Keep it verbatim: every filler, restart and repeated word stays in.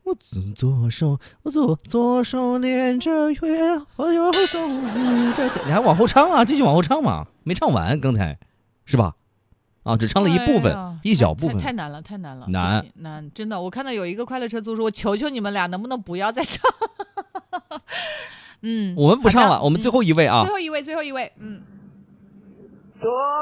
我左手，我左左手捻着月，我右手捏着剑。你还往后唱啊？继续往后唱嘛，没唱完，刚才是吧？啊，只唱了一部分， 哎、 一小部分， 太, 太难了，太难了， 难难，真的。我看到有一个快乐车族说：“我求求你们俩，能不能不要再唱？”嗯， 我们不唱了，我们最后一位啊， 最后一位，最后一位，嗯。